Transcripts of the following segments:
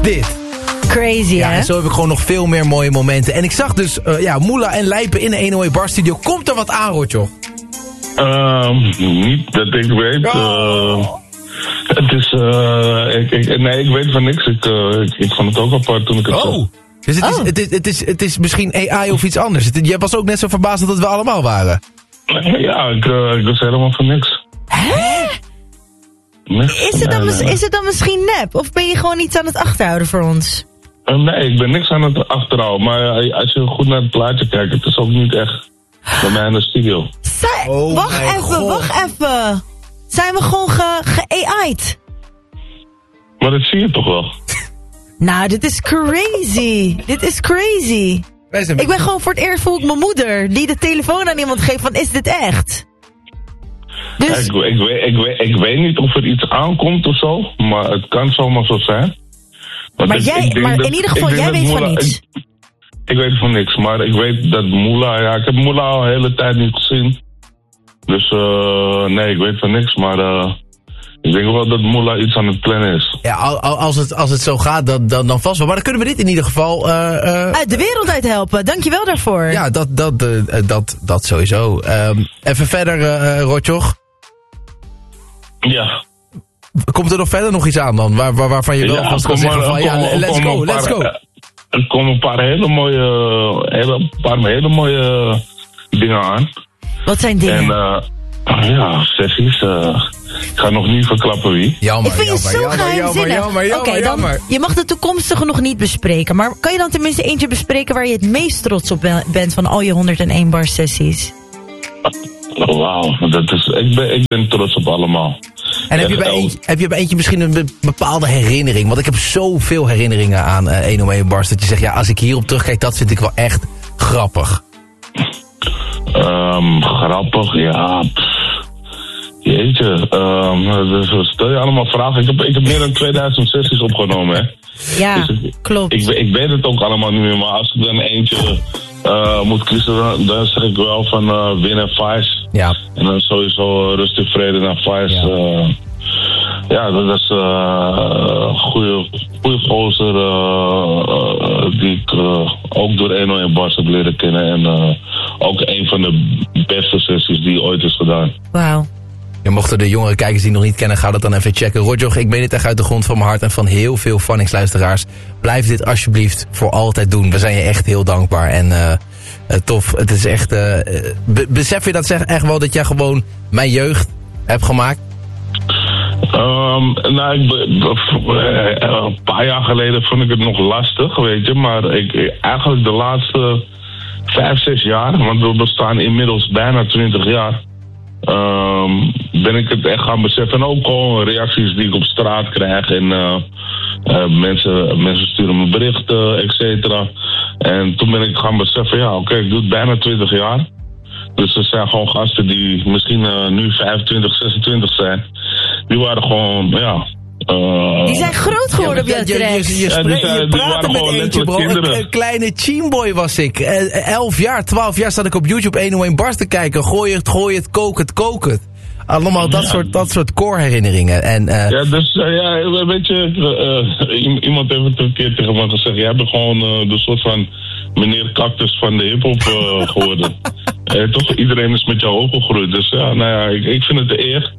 dit. Crazy, Ja, hè? en zo heb ik gewoon nog veel meer mooie momenten. En ik zag dus Moela en Lijpen in de 101 Bar Studio. Komt er wat aan, Rotjoch? Niet dat ik weet. Het is... nee, ik weet van niks. Ik vond het ook apart toen ik het zag. Dus het is misschien AI of iets anders. Jij was ook net zo verbaasd dat het we allemaal waren. Ja, ik was helemaal van niks. Hè? Is het dan misschien nep? Of ben je gewoon iets aan het achterhouden voor ons? Nee, ik ben niks aan het achterhouden. Maar als je goed naar het plaatje kijkt, het is ook niet echt bij mij in de studio. Wacht even. Zijn we gewoon ge-AI'd? Maar dat zie je toch wel? Nou, dit is crazy. Ik ben gewoon voor het eerst voel ik mijn moeder die de telefoon aan iemand geeft van, is dit echt? Dus... Ik weet niet of er iets aankomt of zo, maar het kan zomaar zo zijn. Maar in ieder geval, jij weet van niets. Ik weet van niks, maar ik weet dat Moela... Ja, ik heb Moela al de hele tijd niet gezien. Dus nee, ik weet van niks, maar ik denk wel dat Moela iets aan het plannen is. Ja, als het zo gaat, dan vast wel. Maar dan kunnen we dit in ieder geval... uit de wereld uit helpen, dankjewel daarvoor. Ja, dat sowieso. Even verder, Rotjoch. Ja. Komt er nog verder nog iets aan dan? Waarvan je wel vast kan zeggen van, let's go. Er komen een paar hele mooie dingen aan. Wat zijn dingen? En sessies. Ik ga nog niet verklappen wie. Ik vind je zo geheimzinnig. Jammer. Je mag de toekomstige nog niet bespreken. Maar kan je dan tenminste eentje bespreken waar je het meest trots op bent van al je 101 bar sessies? Oh, wauw, ik ben trots op allemaal. En heb je bij eentje misschien een bepaalde herinnering? Want ik heb zoveel herinneringen aan 101 Bars dat je zegt, ja, als ik hierop terugkijk, dat vind ik wel echt grappig. Grappig, ja. Jeetje, dus stel je allemaal vragen. Ik heb meer dan 2000 sessies opgenomen, hè. Ja, dus klopt. Ik weet het ook allemaal niet meer, maar als ik dan eentje moet kiezen, dan zeg ik wel van Win en Vice. Ja. En dan sowieso Rustig Vrede naar Vice. Ja, dat is een goede gozer die ik ook door 101 Bars heb leren kennen. En ook een van de beste sessies die ooit is gedaan. Wauw. Ja, mochten de jongere kijkers die nog niet kennen, ga dat dan even checken. Rotjoch, ik meen dit echt uit de grond van mijn hart en van heel veel Phonics-luisteraars. Blijf dit alsjeblieft voor altijd doen. We zijn je echt heel dankbaar en tof. Het is echt... besef je dat echt wel dat jij gewoon mijn jeugd hebt gemaakt? Een paar jaar geleden vond ik het nog lastig, weet je. Maar eigenlijk de laatste 5-6 jaar, want we bestaan inmiddels bijna 20 jaar... ben ik het echt gaan beseffen. En ook gewoon reacties die ik op straat krijg. En mensen sturen me berichten, et cetera. En toen ben ik gaan beseffen, ja, oké, ik doe het bijna 20 jaar. Dus er zijn gewoon gasten die misschien nu 25, 26 zijn. Die waren gewoon, ja... die zijn groot geworden op jouw track. Je praatte met eentje, bro. Een kleine teamboy was ik. 11 jaar, 12 jaar zat ik op YouTube 101 Bars te kijken. Gooi het, kook het. Allemaal dat soort core herinneringen. En, ja, dus weet je, iemand heeft het een keer tegen me gezegd. Jij bent gewoon de soort van meneer Cactus van de hiphop geworden. Toch, iedereen is met jou opgegroeid. Dus ja, nou ja, ik vind het een eer.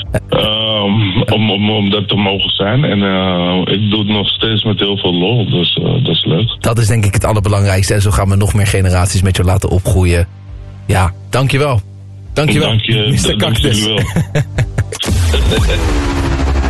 Om dat te mogen zijn. En ik doe het nog steeds met heel veel lol. Dus dat is leuk. Dat is denk ik het allerbelangrijkste. En zo gaan we nog meer generaties met jou laten opgroeien. Ja, dankjewel. Dankjewel, Mr. Cactus. Dank jullie wel.